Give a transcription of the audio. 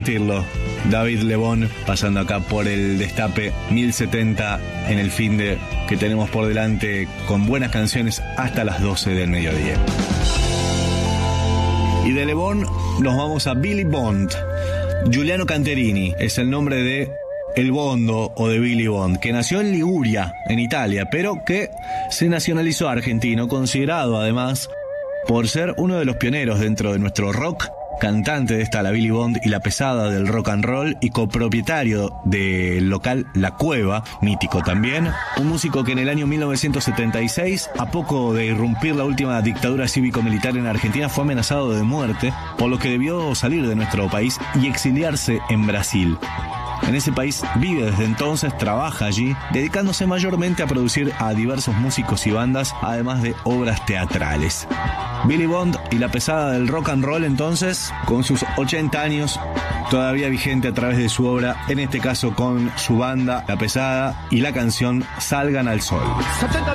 David Lebón pasando acá por el Destape 1070 en el fin de que tenemos por delante con buenas canciones hasta las 12 del mediodía. Y de Lebón nos vamos a Billy Bond. Giuliano Canterini es el nombre de el Bondo o de Billy Bond, que nació en Liguria, en Italia, pero que se nacionalizó argentino, considerado además por ser uno de los pioneros dentro de nuestro rock, cantante de esta La Billy Bond y La Pesada del rock and roll y copropietario del local La Cueva, mítico también, un músico que en el año 1976, a poco de irrumpir la última dictadura cívico-militar en Argentina, fue amenazado de muerte, por lo que debió salir de nuestro país y exiliarse en Brasil. En ese país vive desde entonces, trabaja allí, dedicándose mayormente a producir a diversos músicos y bandas, además de obras teatrales. Billy Bond y La Pesada del rock and roll, entonces, con sus 80 años, todavía vigente a través de su obra, en este caso con su banda La Pesada y la canción Salgan al Sol.